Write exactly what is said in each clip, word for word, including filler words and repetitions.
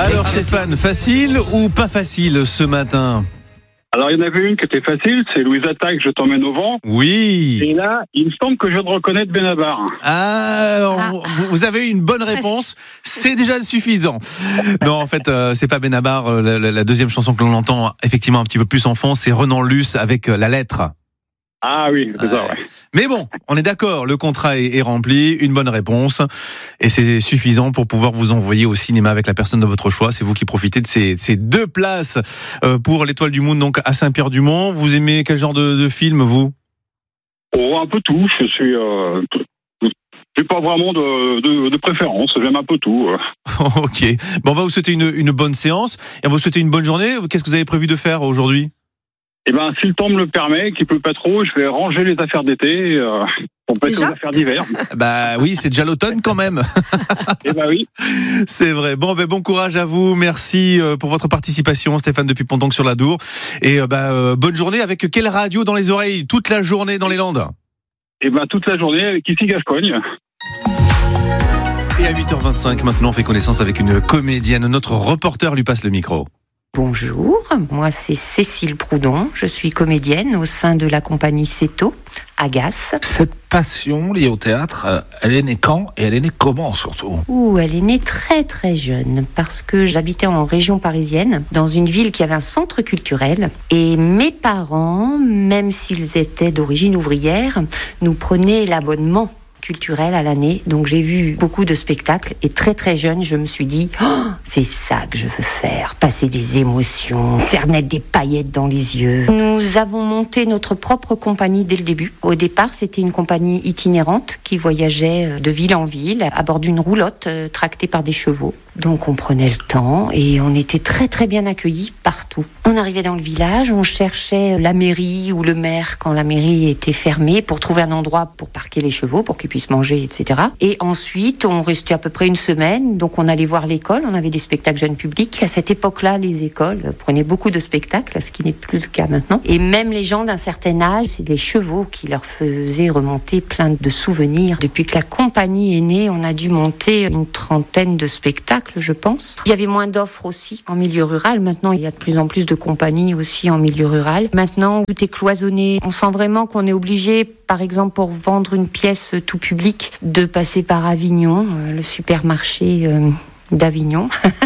Alors Stéphane, facile ou pas facile ce matin ? Alors, il y en avait une qui était facile, c'est Louise Attaque, Je t'emmène au vent. Oui. Et là, il me semble que je viens de reconnaître Benabar. Ah, alors, ah. Vous, vous avez eu une bonne réponse, c'est déjà suffisant. Non, en fait, euh, c'est pas Benabar. La, la, la deuxième chanson que l'on entend effectivement un petit peu plus en fond, c'est Renan Luce avec La Lettre. Ah oui, c'est ouais. ça, ouais. Mais bon, on est d'accord, le contrat est, est rempli, une bonne réponse, et c'est suffisant pour pouvoir vous envoyer au cinéma avec la personne de votre choix. C'est vous qui profitez de ces, ces deux places pour l'Étoile du Moon, donc à Saint-Pierre-du-Mont. Vous aimez quel genre de, de film, vous ? Oh, un peu tout. Je suis, euh, je suis pas vraiment de, de, de préférence. J'aime un peu tout. Ok. Bon, on va vous souhaiter une, une bonne séance et on va vous souhaiter une bonne journée. Qu'est-ce que vous avez prévu de faire aujourd'hui ? Eh ben, si le temps me le permet, qu'il pleut pas trop, je vais ranger les affaires d'été euh, pour passer aux affaires d'hiver. Bah oui, c'est déjà l'automne quand même. Eh ben oui. C'est vrai. Bon, ben bon courage à vous. Merci pour votre participation, Stéphane depuis Pontonc sur l'Adour. Et bah, euh, bonne journée avec quelle radio dans les oreilles toute la journée dans les Landes ? Eh ben toute la journée avec ici Gascogne. Et à huit heures vingt-cinq, maintenant, on fait connaissance avec une comédienne. Notre reporter lui passe le micro. Bonjour, moi c'est Cécile Proudhon, je suis comédienne au sein de la compagnie Céto, Agace. Cette passion liée au théâtre, elle est née quand et elle est née comment surtout ? Ouh, elle est née très très jeune parce que j'habitais en région parisienne, dans une ville qui avait un centre culturel et mes parents, même s'ils étaient d'origine ouvrière, nous prenaient l'abonnement culturel à l'année, donc j'ai vu beaucoup de spectacles et très très jeune je me suis dit oh, c'est ça que je veux faire, passer des émotions, faire naître des paillettes dans les yeux. Nous avons monté notre propre compagnie dès le début. Au départ c'était une compagnie itinérante qui voyageait de ville en ville à bord d'une roulotte euh, tractée par des chevaux. Donc on prenait le temps et on était très très bien accueillis partout. On arrivait dans le village, on cherchait la mairie ou le maire quand la mairie était fermée pour trouver un endroit pour parquer les chevaux, pour qu'ils puissent manger, et cetera. Et ensuite on restait à peu près une semaine, donc on allait voir l'école, on avait des spectacles jeunes publics. À cette époque-là, les écoles prenaient beaucoup de spectacles, ce qui n'est plus le cas maintenant. Et même les gens d'un certain âge, c'est les chevaux qui leur faisaient remonter plein de souvenirs. Depuis que la compagnie est née, on a dû monter une trentaine de spectacles, je pense. Il y avait moins d'offres aussi en milieu rural. Maintenant, il y a de plus en plus de compagnies aussi en milieu rural. Maintenant, tout est cloisonné. On sent vraiment qu'on est obligé, par exemple, pour vendre une pièce tout public, de passer par Avignon, le supermarché euh, d'Avignon,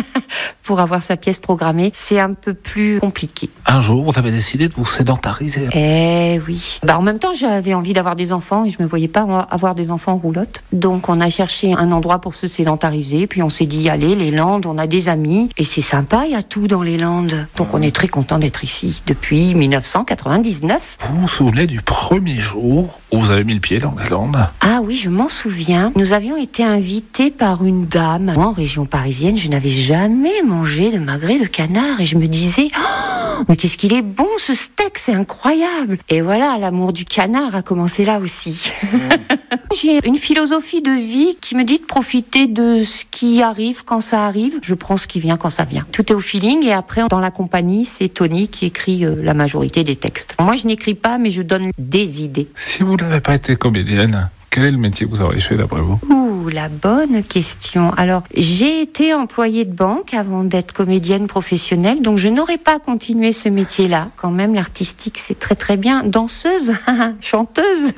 pour avoir sa pièce programmée. C'est un peu plus compliqué. Un jour, vous avez décidé de vous sédentariser. Eh oui. Bah, en même temps, j'avais envie d'avoir des enfants et je me voyais pas avoir des enfants en roulotte. Donc, on a cherché un endroit pour se sédentariser. Puis, on s'est dit, allez, les Landes, on a des amis. Et c'est sympa, il y a tout dans les Landes. Donc, on est très content d'être ici depuis dix-neuf cent quatre-vingt-dix-neuf. Vous vous souvenez du premier jour où vous avez mis le pied dans les Landes ? Ah oui, je m'en souviens. Nous avions été invités par une dame. Moi, en région parisienne, je n'avais jamais mangé de magret de canard. Et je me disais, oh, mais qu'est-ce qu'il est bon ce steak, c'est incroyable. Et voilà, l'amour du canard a commencé là aussi. Mmh. J'ai une philosophie de vie qui me dit de profiter de ce qui arrive quand ça arrive. Je prends ce qui vient quand ça vient. Tout est au feeling et après, dans la compagnie, c'est Tony qui écrit euh, la majorité des textes. Moi, je n'écris pas, mais je donne des idées. Si vous n'avez pas été comédienne, quel est le métier que vous auriez fait d'après vous ? Ouh, la bonne question. Alors, j'ai été employée de banque avant d'être comédienne professionnelle, donc je n'aurais pas continué ce métier-là. Quand même, l'artistique, c'est très très bien. Danseuse, chanteuse.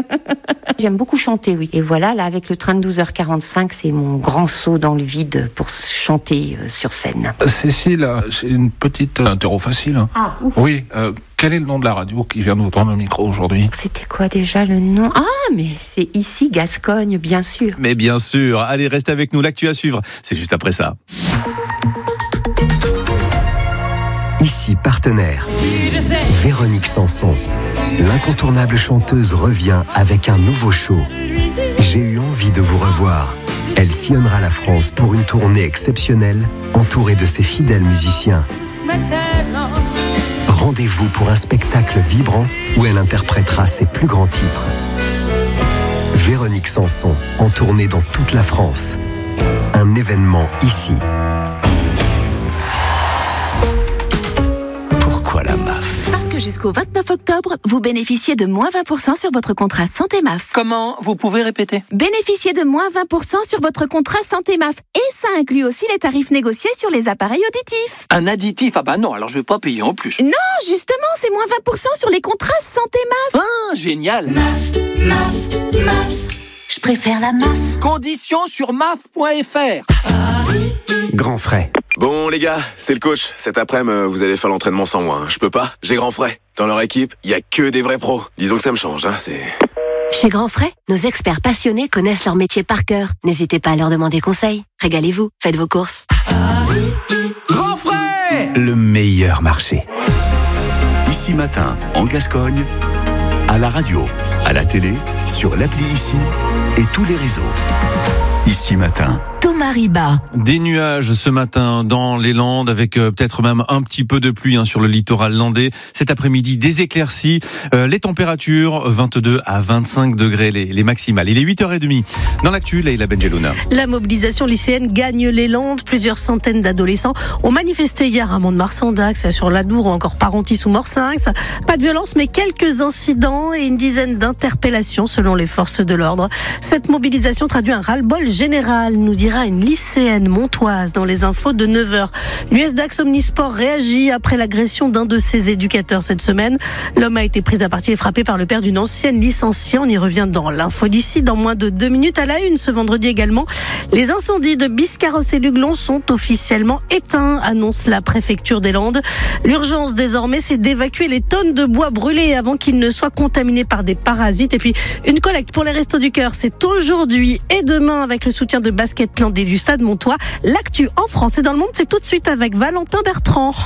J'aime beaucoup chanter, oui. Et voilà, là, avec le train de douze heures quarante-cinq, c'est mon grand saut dans le vide pour chanter euh, sur scène. Cécile, j'ai une petite interro facile. Ah, ouf. Oui, euh, quel est le nom de la radio qui vient nous tendre le micro aujourd'hui ? C'était quoi déjà le nom ? Ah, mais c'est ici Gascogne, bien sûr. Mais bien sûr. Allez, restez avec nous. L'actu à suivre, c'est juste après ça. Ici partenaire. Véronique Sanson. L'incontournable chanteuse revient avec un nouveau show. J'ai eu envie de vous revoir. Elle sillonnera la France pour une tournée exceptionnelle, entourée de ses fidèles musiciens. Rendez-vous pour un spectacle vibrant où elle interprétera ses plus grands titres. Véronique Sanson, en tournée dans toute la France. Un événement ici. Pourquoi la M A F ? Parce que que jusqu'au vingt-neuf octobre, vous bénéficiez de moins vingt pour cent sur votre contrat Santé M A F. Comment? Vous pouvez répéter? Bénéficiez de moins vingt pour cent sur votre contrat Santé M A F. Et ça inclut aussi les tarifs négociés sur les appareils auditifs. Un additif? Ah bah non, alors je vais pas payer en plus. Non, justement, c'est moins vingt pour cent sur les contrats Santé M A F. Ah, génial. M A F, M A F, M A F. Je préfère la M A F. Conditions sur M A F point F R. Grand frais. Bon les gars, c'est le coach. Cet après-midi, vous allez faire l'entraînement sans moi. Hein. Je peux pas, j'ai Grand Frais. Dans leur équipe, il y a que des vrais pros. Disons que ça me change, hein, c'est... Chez Grand Frais, nos experts passionnés connaissent leur métier par cœur. N'hésitez pas à leur demander conseil. Régalez-vous, faites vos courses. Grand Frais, le meilleur marché. Ici Matin, en Gascogne, à la radio, à la télé, sur l'appli Ici et tous les réseaux. Ici Matin. Thomas Riba. Des nuages ce matin dans les Landes avec euh, peut-être même un petit peu de pluie hein, sur le littoral landais. Cet après-midi, des éclaircies. Euh, les températures, vingt-deux à vingt-cinq degrés les, les maximales. Il est huit heures trente. Dans l'actu, Leïla Benjelouna. La mobilisation lycéenne gagne les Landes. Plusieurs centaines d'adolescents ont manifesté hier à Mont-de-Marsan-Dax, sur l'Adour ou encore Parentis ou Morsinx. Pas de violence, mais quelques incidents et une dizaine d'interpellations selon les forces de l'ordre. Cette mobilisation traduit un ras-le-bol général, nous dira une lycéenne montoise dans les infos de neuf heures. L'U S Dax Omnisport réagit après l'agression d'un de ses éducateurs cette semaine. L'homme a été pris à partie et frappé par le père d'une ancienne licenciée. On y revient dans l'info d'ici, dans moins de deux minutes. À la une, ce vendredi également, les incendies de Biscarrosse et Luglon sont officiellement éteints, annonce la préfecture des Landes. L'urgence désormais, c'est d'évacuer les tonnes de bois brûlés avant qu'ils ne soient contaminés par des parasites. Et puis, une collecte pour les Restos du Cœur, c'est aujourd'hui et demain avec le soutien de Basket Landais du Stade Montois. L'actu en France et dans le monde, c'est tout de suite avec Valentin Bertrand.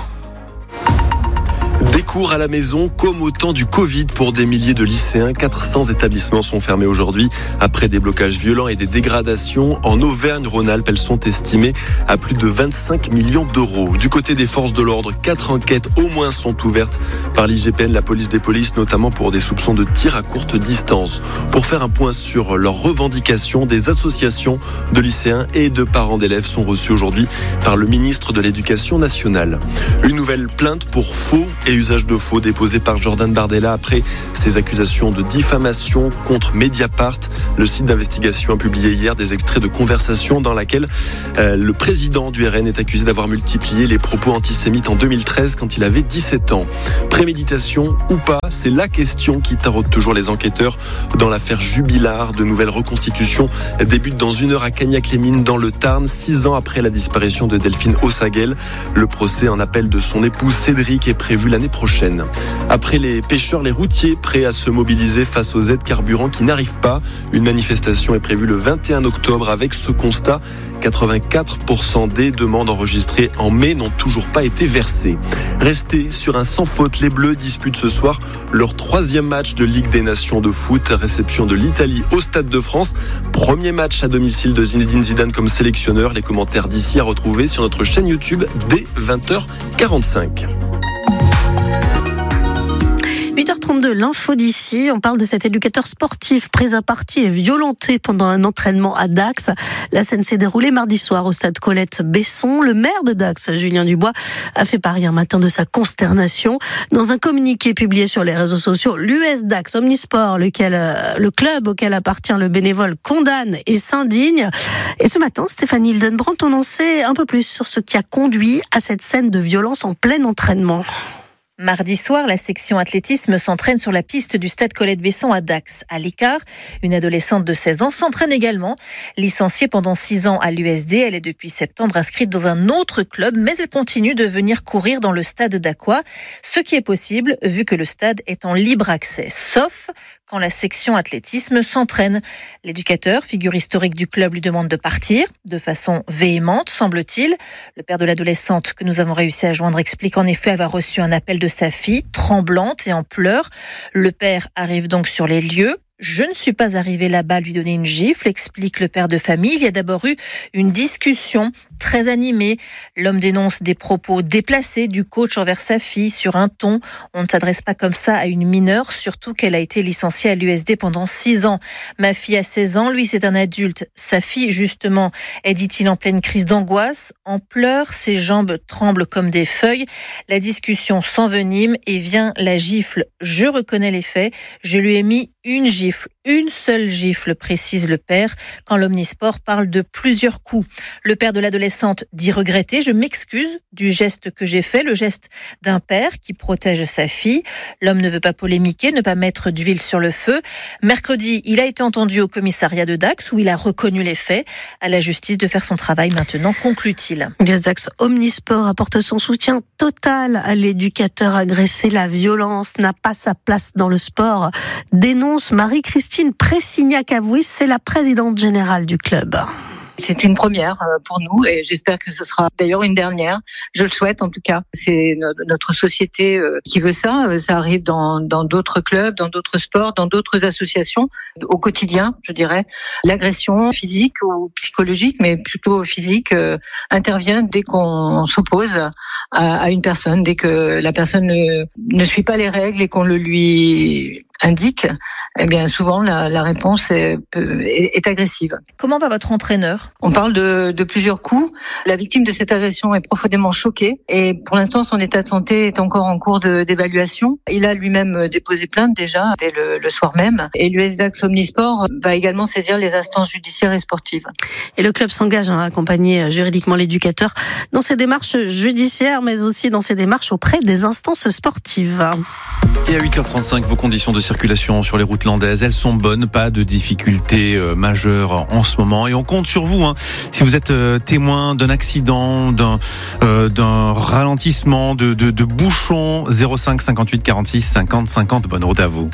Des cours à la maison comme au temps du Covid pour des milliers de lycéens. quatre cents établissements sont fermés aujourd'hui après des blocages violents et des dégradations. En Auvergne-Rhône-Alpes, elles sont estimées à plus de vingt-cinq millions d'euros. Du côté des forces de l'ordre, quatre enquêtes au moins sont ouvertes par l'I G P N, la police des polices, notamment pour des soupçons de tir à courte distance. Pour faire un point sur leurs revendications, des associations de lycéens et de parents d'élèves sont reçues aujourd'hui par le ministre de l'Éducation nationale. Une nouvelle plainte pour faux et usage de faux déposé par Jordan Bardella après ses accusations de diffamation contre Mediapart. Le site d'investigation a publié hier des extraits de conversations dans laquelle euh, le président du R N est accusé d'avoir multiplié les propos antisémites en deux mille treize quand il avait dix-sept ans. Préméditation ou pas, c'est la question qui taraude toujours les enquêteurs dans l'affaire Jubilard. De nouvelles reconstitutions débutent dans une heure à Cagnac-les-Mines dans le Tarn, six ans après la disparition de Delphine Ossaguel. Le procès en appel de son époux Cédric est prévu l'année prochaine. Après les pêcheurs, les routiers prêts à se mobiliser face aux aides carburant qui n'arrivent pas. Une manifestation est prévue le vingt et un octobre avec ce constat. quatre-vingt-quatre pour cent des demandes enregistrées en mai n'ont toujours pas été versées. Restés sur un sans faute, les Bleus disputent ce soir leur troisième match de Ligue des Nations de foot. Réception de l'Italie au Stade de France. Premier match à domicile de Zinedine Zidane comme sélectionneur. Les commentaires d'ici à retrouver sur notre chaîne YouTube dès vingt heures quarante-cinq. huit heures trente-deux, l'info d'ici. On parle de cet éducateur sportif pris à partie et violenté pendant un entraînement à Dax. La scène s'est déroulée mardi soir au stade Colette-Besson. Le maire de Dax, Julien Dubois, a fait part hier matin de sa consternation. Dans un communiqué publié sur les réseaux sociaux, l'U S Dax Omnisport, lequel, le club auquel appartient le bénévole, condamne et s'indigne. Et ce matin, Stéphanie Hildenbrandt, on en sait un peu plus sur ce qui a conduit à cette scène de violence en plein entraînement. Mardi soir, la section athlétisme s'entraîne sur la piste du stade Colette-Besson à Dax. À l'écart, une adolescente de seize ans s'entraîne également. Licenciée pendant six ans à l'U S D, elle est depuis septembre inscrite dans un autre club, mais elle continue de venir courir dans le stade d'Aqua, ce qui est possible vu que le stade est en libre accès, sauf quand la section athlétisme s'entraîne. L'éducateur, figure historique du club, lui demande de partir, de façon véhémente, semble-t-il. Le père de l'adolescente que nous avons réussi à joindre explique en effet avoir reçu un appel de sa fille, tremblante et en pleurs. Le père arrive donc sur les lieux. Je ne suis pas arrivé là-bas lui donner une gifle, explique le père de famille. Il y a d'abord eu une discussion très animé. L'homme dénonce des propos déplacés du coach envers sa fille sur un ton. On ne s'adresse pas comme ça à une mineure, surtout qu'elle a été licenciée à l'U S D pendant six ans. Ma fille a seize ans, lui c'est un adulte. Sa fille, justement, est, dit-il, en pleine crise d'angoisse, en pleurs, ses jambes tremblent comme des feuilles. La discussion s'envenime et vient la gifle. Je reconnais les faits, je lui ai mis une gifle, une seule gifle, précise le père, quand l'Omnisport parle de plusieurs coups. Le père de l'adolescente dit regretter, je m'excuse du geste que j'ai fait, le geste d'un père qui protège sa fille. L'homme ne veut pas polémiquer, ne pas mettre d'huile sur le feu. Mercredi, il a été entendu au commissariat de Dax où il a reconnu les faits. À la justice de faire son travail maintenant, conclut-il. Les Dax Omnisport apporte son soutien total à l'éducateur agressé. La violence n'a pas sa place dans le sport, dénonce Marie-Christine Pressignac-Avouis, c'est la présidente générale du club. C'est une première pour nous et j'espère que ce sera d'ailleurs une dernière. Je le souhaite en tout cas. C'est notre société qui veut ça. Ça arrive dans, dans d'autres clubs, dans d'autres sports, dans d'autres associations au quotidien, je dirais. L'agression physique ou psychologique, mais plutôt physique, euh, intervient dès qu'on s'oppose à, à une personne, dès que la personne ne, ne suit pas les règles et qu'on le lui indique. Eh bien, souvent, la, la réponse est, est, est agressive. Comment va votre entraîneur ? On parle de, de plusieurs coups. La victime de cette agression est profondément choquée et pour l'instant, son état de santé est encore en cours de, d'évaluation. Il a lui-même déposé plainte déjà dès le, le soir même et l'U S Dax Omnisport va également saisir les instances judiciaires et sportives. Et le club s'engage à accompagner juridiquement l'éducateur dans ses démarches judiciaires, mais aussi dans ses démarches auprès des instances sportives. Et à huit heures trente-cinq, vos conditions de circulation sur les routes landaises, elles sont bonnes, pas de difficultés euh, majeures en ce moment. Et on compte sur vous, hein, si vous êtes euh, témoin d'un accident, d'un, euh, d'un ralentissement, de, de, de bouchons. zéro cinq cinquante-huit quarante-six cinquante cinquante. Bonne route à vous.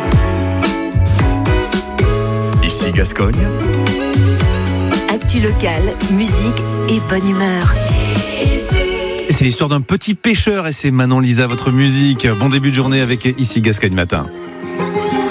Ici Gascogne. Actu locale, musique et bonne humeur. Et c'est l'histoire d'un petit pêcheur et c'est Manon Lisa, votre musique. Bon début de journée avec Ici Gascogne Matin.